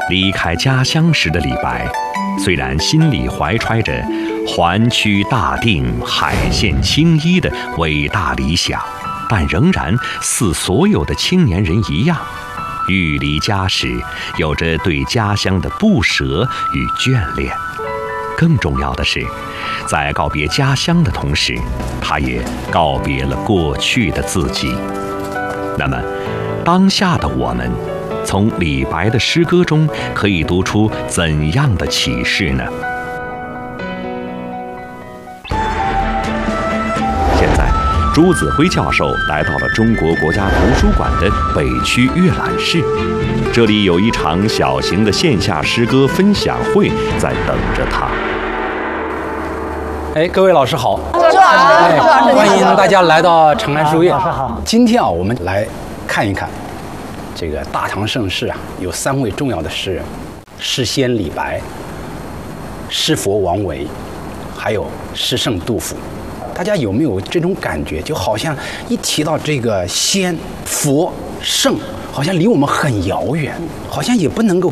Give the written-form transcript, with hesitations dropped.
离开家乡时的李白，虽然心里怀揣着还曲大定海县青衣的伟大理想，但仍然似所有的青年人一样，欲离家时有着对家乡的不舍与眷恋。更重要的是，在告别家乡的同时，他也告别了过去的自己。那么，当下的我们，从李白的诗歌中可以读出怎样的启示呢？现在，朱子辉教授来到了中国国家图书馆的北区阅览室，这里有一场小型的线下诗歌分享会在等着他。 各位老师好， 朱老师， 欢迎大家来到长安书院。 老师好。 今天我们来看一看这个大唐盛世有3位重要的诗人：诗仙李白、诗佛王维，还有诗圣杜甫。大家有没有这种感觉？就好像一提到这个仙、佛、圣，好像离我们很遥远，好像也不能够